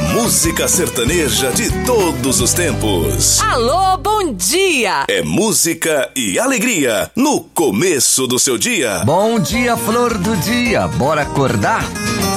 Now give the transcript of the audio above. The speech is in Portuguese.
música sertaneja de todos os tempos. Alô, bom dia! É música e alegria no começo do seu dia. Bom dia, flor do dia, bora acordar?